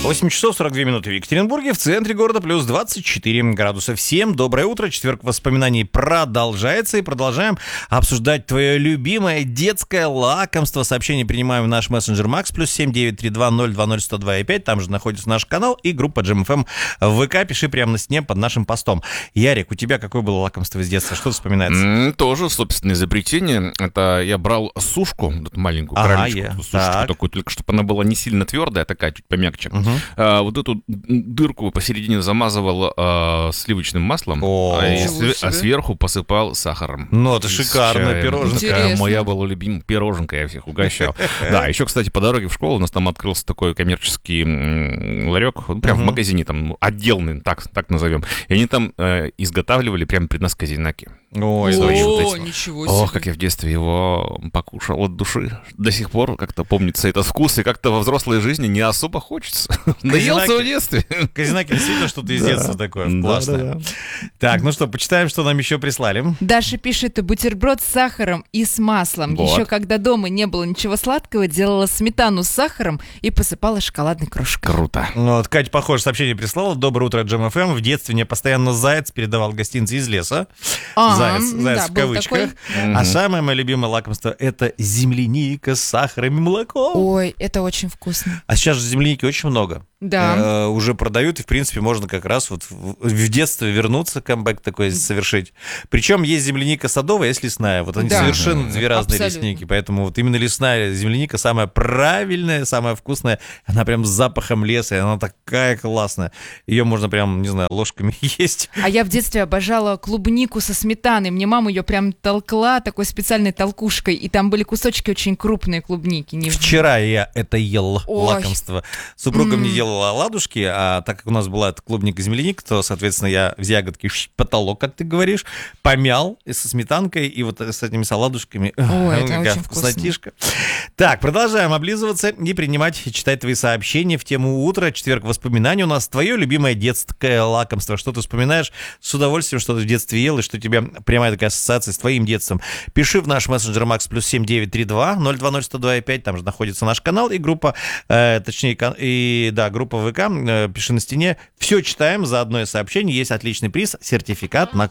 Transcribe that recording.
8 часов 42 минуты в Екатеринбурге, в центре города плюс 24 градуса. Всем доброе утро, четверг воспоминаний продолжается, и продолжаем обсуждать твое любимое детское лакомство. Сообщение принимаем в наш мессенджер Макс, плюс 7932-020-102,5, там же находится наш канал и группа Джем-ФМ в ВК, пиши прямо на стене под нашим постом. Ярик, у тебя какое было лакомство из детства, что вспоминается? Тоже собственное изобретение, это я брал сушку, маленькую кроличку, сушечку такую, только чтобы она была не сильно твердая, такая чуть помягче. Вот эту дырку посередине замазывал сливочным маслом, а сверху посыпал сахаром. Ну, это шикарно, пироженка. Моя была любимая пироженка, я всех угощал. Да, еще, кстати, по дороге в школу у нас там открылся такой коммерческий ларек, прям в магазине, там, отделный, так назовем. И они там изготавливали прямо при нас казинаки. Ой, ничего себе. Ох, как я в детстве его покушал от души. До сих пор как-то помнится этот вкус, и как-то во взрослой жизни не особо хочется. Наелся в детстве. Казинаки действительно что-то из детства такое классное. Так, ну что, почитаем, что нам еще прислали. Даша пишет: бутерброд с сахаром и с маслом. Еще когда дома не было ничего сладкого, делала сметану с сахаром и посыпала шоколадной крошкой. Круто. Ну, вот Катя, похоже, сообщение прислала. Доброе утро, Джем-ФМ. В детстве мне постоянно заяц передавал гостинцы из леса. Заяц в кавычках. А самое мое любимое лакомство — это земляника с сахаром и молоком. Ой, это очень вкусно. А сейчас же земляники очень много. Да. Уже продают, и, в принципе, можно как раз вот в детство вернуться, камбэк такой совершить. Причем есть земляника садовая, есть лесная. Вот они совершенно две разные лесники. Поэтому вот именно лесная земляника самая правильная, самая вкусная. Она прям с запахом леса, и она такая классная. Ее можно прям, не знаю, ложками есть. А я в детстве обожала клубнику со сметаной. Мне мама ее прям толкла такой специальной толкушкой, и там были кусочки очень крупные клубники. Вчера я это ел, лакомство. Супруга мне делала оладушки, а так как у нас была эта клубника-земляника, то, соответственно, я в ягодке потолок, как ты говоришь, помял и со сметанкой, и вот с этими оладушками. Ой, это какая очень вкуснотишка. Так, продолжаем облизываться и принимать, читать твои сообщения в тему утра. Четверг воспоминаний у нас. Твое любимое детское лакомство. Что ты вспоминаешь с удовольствием, что ты в детстве ел, и что у тебя прямая такая ассоциация с твоим детством. Пиши в наш мессенджер Макс, плюс 7932-020-102,5, там же находится наш канал и группа, группа ВК, пиши на стене. Все читаем за одно из сообщений. Есть отличный приз, сертификат на